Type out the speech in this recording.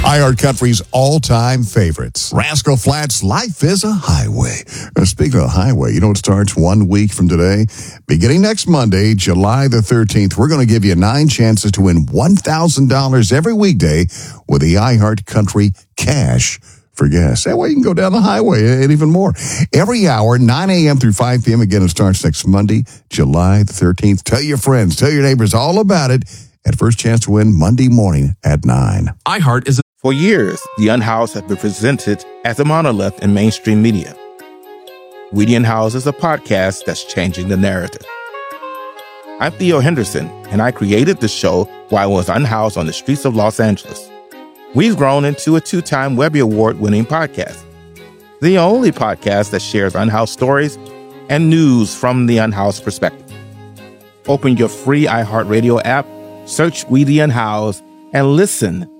iHeartCountry's all-time favorites. Rascal Flatts, Life is a Highway. Speaking of highway, you know it starts 1 week from today? Beginning next Monday, July the 13th, we're going to give you 9 chances to win $1,000 every weekday with the iHeartCountry Cash for gas. That way you can go down the highway and even more. Every hour, 9 a.m. through 5 p.m. Again, it starts next Monday, July the 13th. Tell your friends, tell your neighbors all about it. And first chance to win Monday morning at 9. iHeart is... For years, The Unhoused has been presented as a monolith in mainstream media. We the Unhoused is a podcast that's changing the narrative. I'm Theo Henderson, and I created the show while I was unhoused on the streets of Los Angeles. We've grown into a 2-time Webby Award-winning podcast. The only podcast that shares unhoused stories and news from the unhoused perspective. Open your free iHeartRadio app, search We the Unhoused, and listen